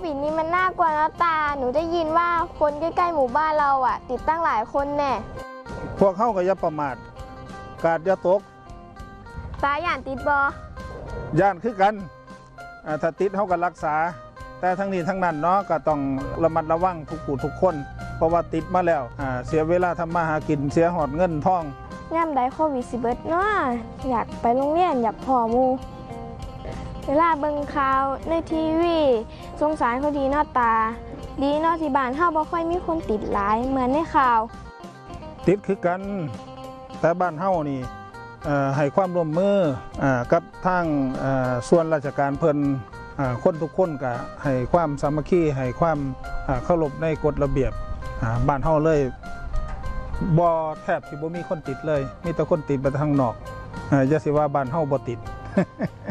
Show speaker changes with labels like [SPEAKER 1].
[SPEAKER 1] วิดนี้มันน่ากลัวนะตาหนูได้ยินว่าคนใกล้ๆหมู่บ้านเราอ่ะติดตั้งหลายคนแน่
[SPEAKER 2] พวกเขาก็อย่าประมาทกาดอย่าตก
[SPEAKER 1] ตาย่านติดบ
[SPEAKER 2] ย่านคือกันถ้าติดเขาก็รักษาแต่ทั้งนี้ทั้งนั้นเนาะก็ต้องระมัดระวังทุกผู้ทุกคนเพราะว่าติดมาแล้วเสียเวลาทำมาหากินเสียหอดเงินทอง
[SPEAKER 1] ย่ำได้โควิดสิเบิดเนาะอยากไปโรงเรียนอยากพ่อหมู่เวลาเบิ่งข่าวในทีวีสงสารเขาดีเนาะตาดีเนาะที่บ้านเฮาบ่ค่อยมีคนติดหลายเหมือนในข่าว
[SPEAKER 2] ติดคือกันแต่บ้านเฮานี่ให้ความร่วมมือกับทางส่วนราชการเพิ่นคนทุกคนก็ให้ความสามัคคีให้ความเคารพในกฎระเบียบบ้านเฮาเลยบ่แทบสิบ่มีคนติดเลยมีแต่คนติดไปทางนอกอย่าสิว่าบ้านเฮาบ่ติด